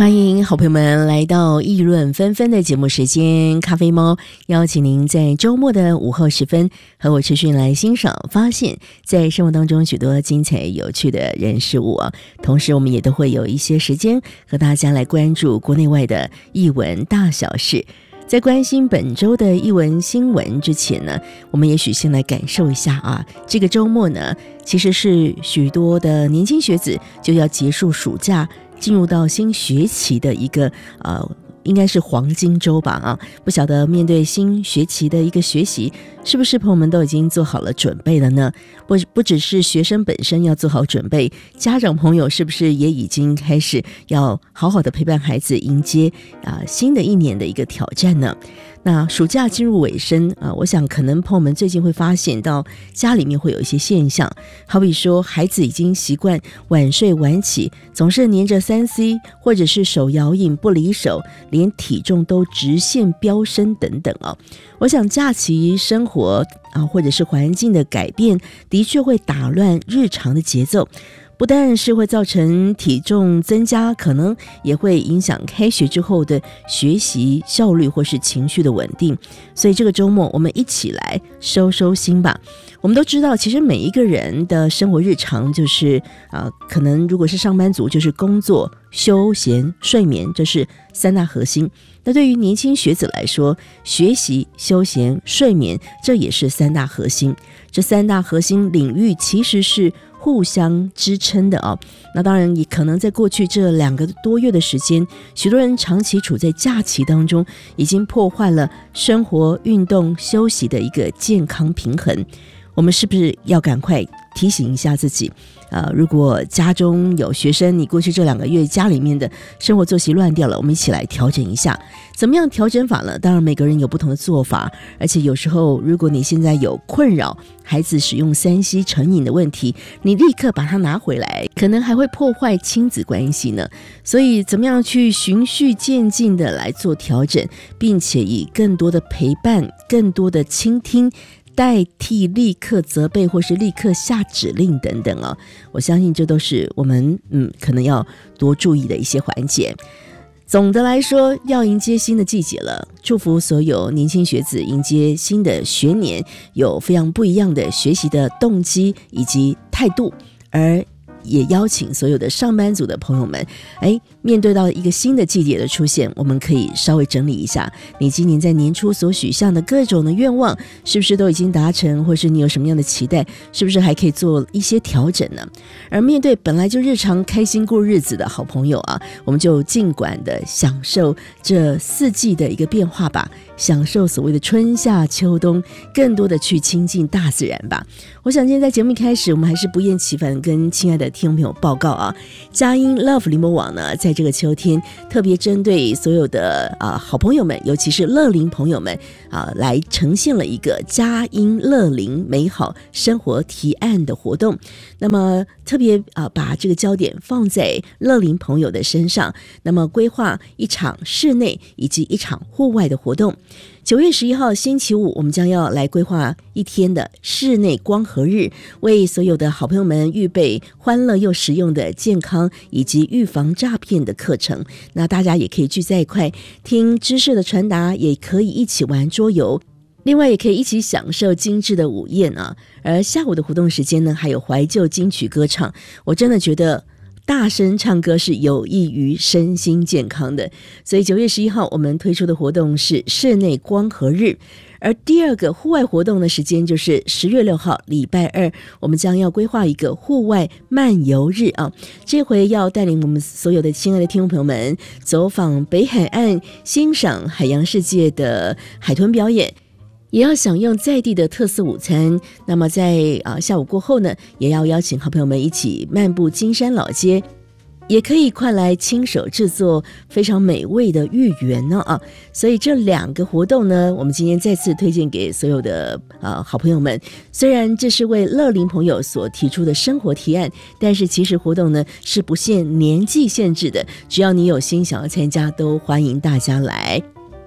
欢迎好朋友们来到议论纷纷的节目时间，咖啡猫邀请您在周末的午后时分和我持续来欣赏发现在生活当中许多精彩有趣的人事物啊。同时我们也都会有一些时间和大家来关注国内外的艺文大小事。在关心本周的艺文新闻之前呢，我们也许先来感受一下啊，这个周末呢其实是许多的年轻学子就要结束暑假进入到新学期的一个应该是黄金周吧啊，不晓得面对新学期的一个学习，是不是朋友们都已经做好了准备了呢？不只是学生本身要做好准备，家长朋友是不是也已经开始要好好的陪伴孩子迎接新的一年的一个挑战呢？那暑假进入尾声我想可能朋友们最近会发现到家里面会有一些现象，好比说孩子已经习惯晚睡晚起，总是黏着 3C 或者是手摇饮不离手，连体重都直线飙升等等我想假期生活或者是环境的改变的确会打乱日常的节奏，不但是会造成体重增加，可能也会影响开学之后的学习效率或是情绪的稳定。所以这个周末我们一起来收收心吧。我们都知道其实每一个人的生活日常就是可能如果是上班族就是工作、休闲、睡眠，这是三大核心。那对于年轻学子来说，学习、休闲、睡眠，这也是三大核心。这三大核心领域其实是互相支撑的那当然也可能在过去这2个多月的时间，许多人长期处在假期当中，已经破坏了生活、运动、休息的一个健康平衡。我们是不是要赶快提醒一下自己如果家中有学生，你过去这2个月家里面的生活作息乱掉了，我们一起来调整一下。怎么样调整法呢？当然每个人有不同的做法，而且有时候如果你现在有困扰孩子使用3C 成瘾的问题，你立刻把它拿回来，可能还会破坏亲子关系呢。所以怎么样去循序渐进的来做调整，并且以更多的陪伴、更多的倾听代替立刻责备或是立刻下指令等等我相信这都是我们可能要多注意的一些环节。总的来说，要迎接新的季节了，祝福所有年轻学子迎接新的学年，有非常不一样的学习的动机以及态度，而也邀请所有的上班族的朋友们面对到一个新的季节的出现，我们可以稍微整理一下你今年在年初所许下的各种的愿望，是不是都已经达成，或是你有什么样的期待，是不是还可以做一些调整呢？而面对本来就日常开心过日子的好朋友我们就尽管的享受这4季的一个变化吧，享受所谓的春夏秋冬，更多的去亲近大自然吧。我想今天在节目一开始，我们还是不厌其烦跟亲爱的听众朋友报告佳音 Love 联盟网呢，在这个秋天特别针对所有的好朋友们，尤其是乐龄朋友们来呈现了一个佳音乐龄美好生活提案的活动。那么特别把这个焦点放在乐龄朋友的身上，那么规划一场室内以及一场户外的活动。9月11号星期五，我们将要来规划1天的室内光合日，为所有的好朋友们预备欢乐又实用的健康以及预防诈骗的课程。那大家也可以聚在一块听知识的传达，也可以一起玩桌游，另外也可以一起享受精致的午宴而下午的活动时间呢，还有怀旧金曲歌唱。我真的觉得大声唱歌是有益于身心健康的，所以9月11号我们推出的活动是室内光合日。而第2个户外活动的时间就是10月6号礼拜二，我们将要规划一个户外漫游日这回要带领我们所有的亲爱的听众朋友们走访北海岸，欣赏海洋世界的海豚表演，也要享用在地的特色午餐。那么在下午过后呢，也要邀请好朋友们一起漫步金山老街，也可以快来亲手制作非常美味的芋圆呢所以这2个活动呢，我们今天再次推荐给所有的好朋友们。虽然这是为乐龄朋友所提出的生活提案，但是其实活动呢是不限年纪限制的，只要你有心想要参加，都欢迎大家来。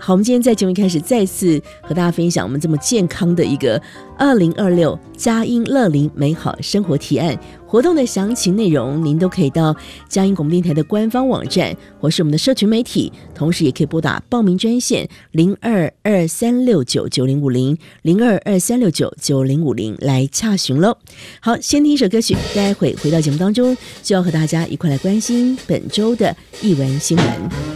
好，我们今天在节目一开始再次和大家分享我们这么健康的一个2026佳音乐龄美好生活提案活动的详情内容，您都可以到佳音广播电台的官方网站或是我们的社群媒体，同时也可以拨打报名专线0223699050 0223699050来洽询喽。好，先听一首歌曲，待会回到节目当中就要和大家一块来关心本周的艺文新闻。